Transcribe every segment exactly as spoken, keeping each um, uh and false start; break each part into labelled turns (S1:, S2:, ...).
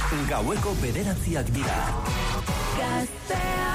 S1: Gaueko bederatziak dira.
S2: Gaztea.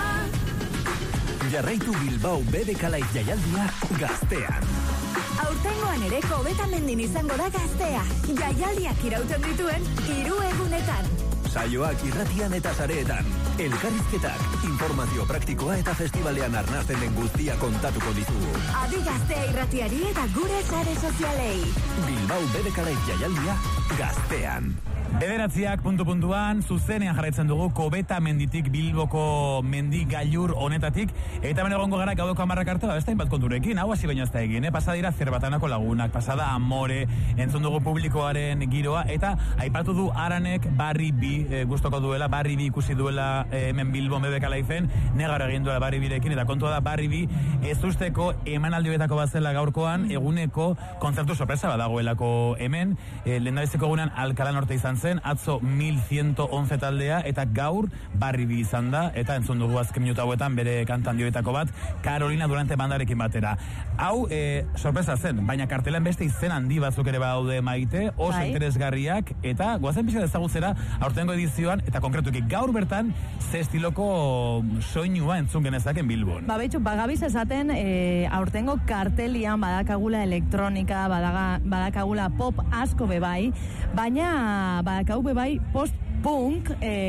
S1: Jarraitu Bilbao B B K Live jaialdia Gaztean.
S2: Aurtengoan ere Kobetamendin izango da Gaztea. Jaialdiak irauten dituen hiru egunetan.
S1: Saioak irratian eta sareetan. Elkarrizketak, informazio praktikoa eta festivalean arnasten den guztia kontatuko ditugu.
S2: Adi Gaztea irratiari eta gure sare sozialei.
S1: Bilbao B B K Live jaialdia Gaztean.
S3: Bederatziak puntu-puntuan, zuzenean jarraitzen dugu Kobetamenditik Bilboko mendi gailur honetatik, eta hemen egongo gara gaueko hamarrak arte, ba, beste hainbat konturekin, hau hasi baino ez da egin, eh? Pasadira Zerbatanako lagunak, pasada Amore, entzun dugu publikoaren giroa, eta aipatu du Aranek Barri bi, e, gustoko duela, Barri bi ikusi duela e, hemen Bilbo B B K Liveen, negar egin duela Barri birekin, eta kontua da Barri bi ez usteko emanaldietako bat zela gaurkoan, eguneko kontzertu sorpresa badagoelako hemen, e, lehendabiziko egunean Alcalá Norte izan zen, atzo mil ciento once taldea, eta gaur Barri bi izan da, eta entzun dugu azken minutu hauetan bere kantan dioetako bat, Carolina Durante bandarekin batera. Hau, e, sorpresa zen, baina kartelan beste izen handi batzuk ere badaude maite, oso
S4: bai.
S3: Interesgarriak, eta goazen pixka ezagutzera aurtengo edizioan, eta konkretuki gaur bertan, ze estiloko soinua entzun genezaken Bilbon.
S4: Ba, betxu, bagabiz esaten, e, aurtengo kartelian badakagula elektronika, badaga, badakagula pop asko bebai, baina badakau bebai post-punk,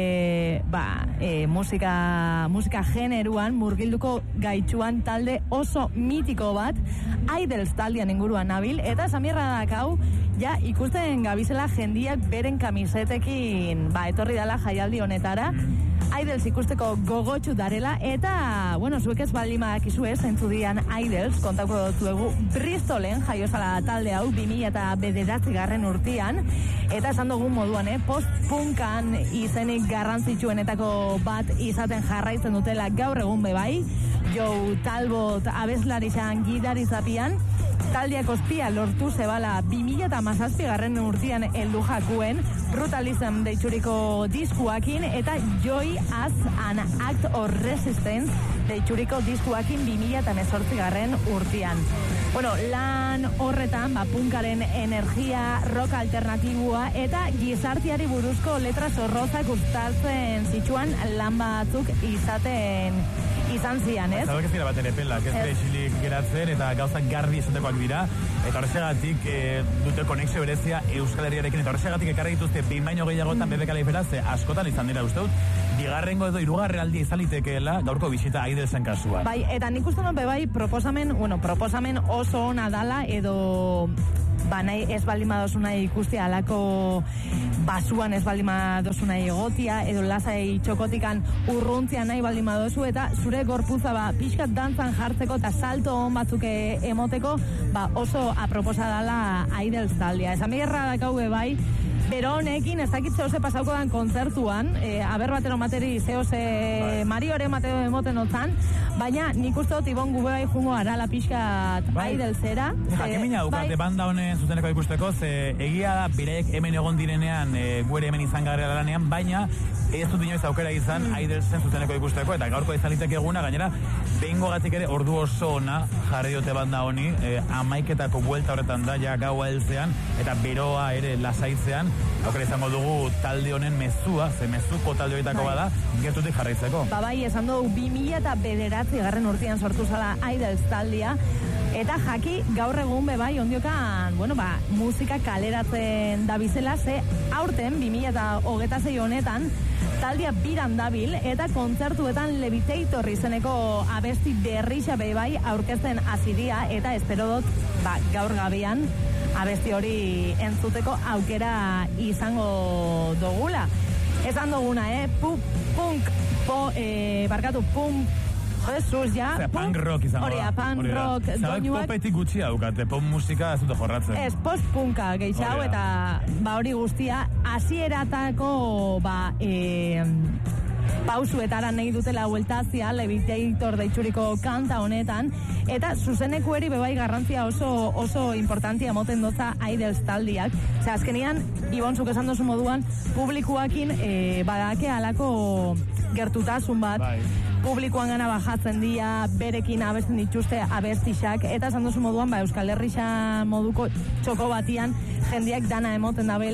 S4: e, ba, e, musika, musika generuan, murgilduko gaitxuan talde oso mitiko bat, Idols taldean inguruan nabil, eta samirra dakau, ja, ikusten gabizela jendiak beren kamisetekin, ba, etorri dala jaialdi honetara, Idols ikusteko gogotxu darela, eta, bueno, zuek ez baldimak izu ez, entzudian Idols, kontako dutuegu Bristolen jaiozala talde hau, bi mila eta bederatzi garren urtian, eta esan dugun moduan, eh, post-punkan izenik garrantzitsuenetako bat izaten jarraitzen dutela gaur egun bebai, Joe Talbot abeslarizan gidarizapian, taldeak ospia lortu zebala bi mila eta hamazazpi garren urtean heldu jakuen Brutalism deituriko diskuakin, eta Joy as an Act of Resistance deituriko diskuakin bi mila eta hemezortzi garren urtean. Bueno, lan horretan, ba, punkaren energia, rock alternatibua eta gizartiari buruzko letra zorrozak uztartzen zituan lan batzuk izaten izan zian, ez?
S3: Zabek ez dira bat ere pelak, ez dira isilik geratzen eta gauzak garbi izatekoak dira, eta horrexegatik e, dute konexio berezia Euskal Herriarekin, eta horrexegatik ekarri dituzte behin baino gehiagotan mm. B B K Livera, ze askotan izan dira uste dut, bigarrengo edo hirugarren aldia izalitekeela gaurko bisita Idelsen kasua.
S4: Bai, eta nik uste dut bebai proposamen, bueno, proposamen oso ona dala, edo ba, nahi ez baldin badozuna ikustia alako basuan ez baldin badozuna egotia, edo lasai txokotikan urruntzia nahi baldin badozu, eta zure gorputza ba, pixkat dantzan jartzeko eta salto hon batzuk emoteko, ba, oso aproposa dala Idols taldea. Esan biherra dakau bai, bero honekin ez dakit zehose pasauko dan kontzertuan, e, aber batero materi zehose Mariore matero emoten otzan, baina nik uste dut Ibon Gubebai jungo arala pixkat bai. Idolsera.
S3: Jakimina dukate banda honen zuzeneko ikusteko, ze egia da bireek hemen egon direnean, e, guere hemen izan garela lanean, baina ez dut inoiz aukera izan mm. Idelsen zuzeneko ikusteko, eta gaurko izalitek eguna, gainera, behingo gatik ere ordu oso ona jarri dute banda honi, e, amaiketako buelta horretan da, ja gaua heltzean, eta beroa ere lasaitzean, aukera izango dugu talde honen mezua, ze mezuko talde horietako bada, gertutik jarraitzeko.
S4: Ba bai, esan dugu, bi mila eta bederatzi garren urtean sortu zala Idols taldea, eta jaki gaur egun bebai ondiokan, bueno, ba, musika kaleratzen dabizela, ze aurten, bi mila eta hogeta zei honetan, taldea biran dabil, eta kontzertuetan Levitator izeneko abesti berrixa bebai aurkezten azidia, eta espero dut, ba, gaur gabean, abesti hori entzuteko aukera izango dugula. Esan duguna, eh? Punk, punk, po, eh, barkatu, punk, Jesus, ja.
S3: Osea, punk rock izango da.
S4: Horia, punk rock.
S3: Zabek popetik gutxi daukate, pop musika ez dute jorratzen.
S4: Ez, post-punka gehiago, eta ba hori guztia, hasieratako ba, e, pausuetara nahi dutela hueltazia, Levitator deitxuriko kanta honetan, eta zuzeneko eri bebai garrantzia oso, oso importantia moten dotza Idols taldiak. Osea, azkenian, Ibon, zuk esan dozu moduan, publikoakin e, badake alako gertutasun bat, bai. Publikoan gana bajatzen dira, berekin abesten dituzte abestixak, eta esan duzu moduan, ba, Euskal Herrixa moduko txoko batian, jendiak dana emoten dabela,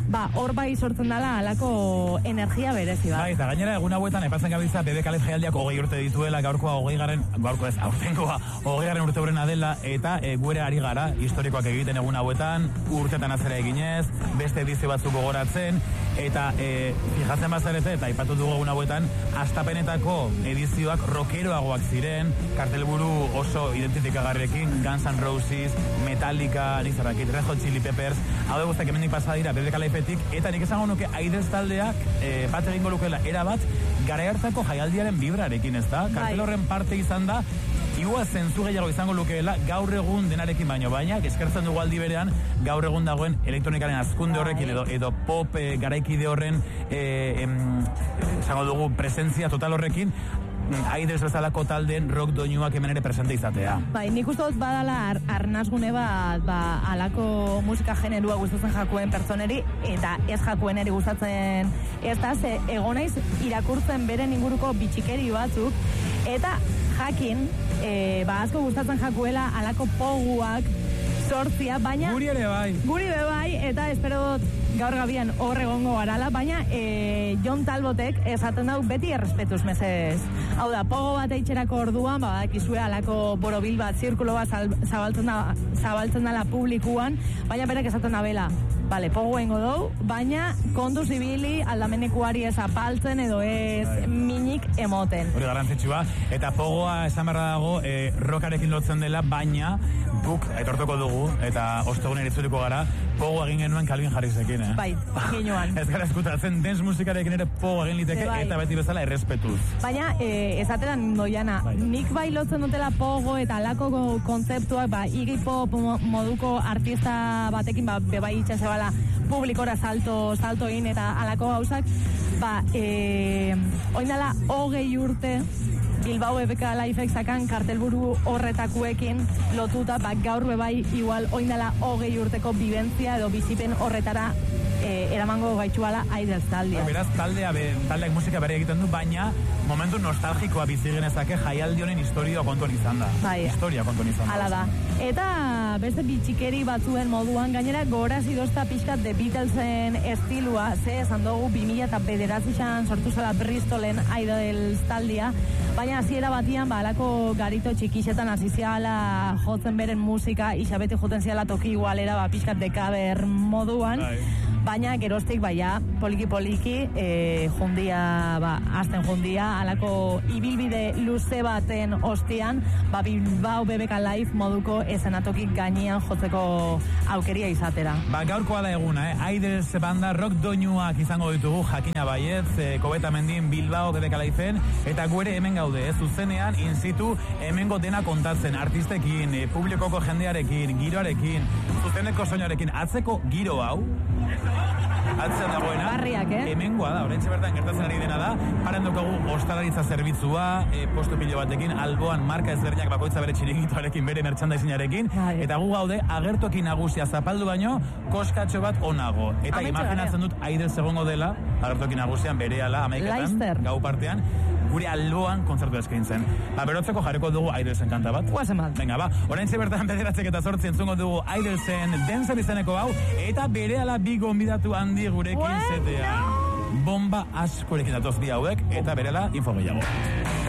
S4: ba, hor bai sortzen dela alako energia berezi bat.
S3: Bai, eta gainera egun hauetan epatzen gabiltza B B K Live jaialdiak hogei urte dituela, gaurkoa hogei garren, gaurko ez, aurtengoa hogei garren urte horrena dela, eta e, guere ari gara historikoak egiten egun hauetan, urtetan azera eginez, beste edizio batzuk gogoratzen, eta e, fijatzen bazarete, eta ipatu dugu egun hauetan, astapenetako edizioak rockeroagoak ziren, kartelburu oso identifikagarrekin, Guns N' Roses, Metallica, nizarrakit, Red Hot Chili Peppers, hau de guztak emendik pasa dira B B K Liveetik, eta nik esango nuke Aidez taldeak e, bat egingo lukela era bat, gara hartako jaialdiaren bibrarekin, ez da? Kartel horren parte izan da, igual zentzu gehiago izango lukeela gaur egun denarekin baino, baina eskertzen dugu aldi berean gaur egun dagoen elektronikaren azkunde horrekin edo, edo pop e, garaikide horren e, em, esango dugu presentzia total horrekin, Aidez bezalako taldeen rock doinuak hemen ere presente izatea.
S4: Bai, nik uste dut badala ar, arnazgune bat, ba, alako musika generua gustatzen jakuen pertsoneri, eta ez jakueneri gustatzen ez da, ze egonaiz irakurtzen beren inguruko bitxikeri batzuk, eta jakin, e, ba, asko gustatzen jakuela alako poguak sortzia, baina...
S3: Guri ere bai.
S4: Guri ere bai, eta espero dut gaur gabian hor egongo garala, baina e, Jon Talbotek esaten dau beti errespetuz mesez. Hau da, pogo bat eitxerako orduan, ba, dakizue alako borobil bat, zirkulo bat zabaltzen da, zabaltzen dela publikuan, baina berak esaten da bela. Bale, pogo engo dou, baina kondu zibili aldamenekuari ez apaltzen edo ez minik emoten.
S3: Hori garrantzitsua, eta pogoa esan barra dago e, rockarekin lotzen dela, baina guk etortuko dugu, eta ostegunen itzuliko gara, pogo egin genuen Calvin Harrisekin, eh?
S4: Bai, ginuan.
S3: Ez gara eskutatzen, dance musikarekin ere pogo egin liteke, bai. Eta beti bezala errespetuz.
S4: Baina, e, esateran doiana, bai. Nik bai lotzen dutela pogo eta alako kontzeptuak, ba, Iggy Pop moduko artista batekin, ba, bebai itxasebala publikora salto, salto in eta alako gauzak, ba, e, oindala hogei urte Bilbao B B K Liveek zakan kartelburu horretakuekin lotuta, ba, gaur bebai igual oindala hogei urteko bibentzia edo bizipen horretara e, eramango gaitxuala Aidez taldea.
S3: Beraz, taldea, be, taldeak musika bere egiten du, baina momentu nostalgikoa bizi genezake jaialdi honen historia kontuan izan da.
S4: Bai.
S3: Historia kontuan izan da.
S4: Hala da. Eta beste bitxikeri batzuen moduan, gainera goraz idozta pixkat de Beatlesen estilua, ze esan dugu bi mila eta bederatzizan sortu zela Bristolen Aidez taldea, baina hasiera batian, ba, alako garito txikixetan aziziala jotzen beren musika, isabeti joten ziala toki igualera, ba, pixkat dekaber moduan, bai. Baina geroztik, baina, poliki-poliki, e, jundia, ba, azten jundia, alako ibilbide luze baten ostian, ba, Bilbao B B K Live moduko esenatokik gainean jotzeko aukeria izatera.
S3: Ba, gaurkoa da eguna, eh? Aidez banda rock doinuak izango ditugu, jakina baietz, e, Kobeta Mendin Bilbao B B K Liveen, eta guere hemen gaude, eh? Zuzenean, in situ, hemengo dena kontatzen, artistekin, e, publikoko jendearekin, giroarekin, zuzeneko soinarekin, atzeko giro hau, atzen dagoena,
S4: barriak, eh?
S3: hemengoa da, oraintxe bertan gertatzen ari dena da, paren daukagu ostalaritza zerbitzua, e, postu pilo batekin, alboan marka ezberdinak bakoitza bere txirigitoarekin, bere merchandisinarekin, eta gu gaude, agertoki nagusia zapaldu baino, koskatxo bat onago. Eta Ametxe imaginatzen dut, Aidez egongo dela, agertoki nagusian berehala, amaiketan, gau partean, gure alboan kontzertu eskaintzen. Ba, berotzeko jarriko dugu Aidezen kanta bat.
S4: Guazen bat.
S3: Venga, ba, oraintxe bertan bederatzek eta sortzi entzungo dugu Aidezen Denser izeneko hau, eta berehala bi gonbidatu handi gurekin zetea. Bomba askorekin datoz bi hauek, eta berehala info gehiago.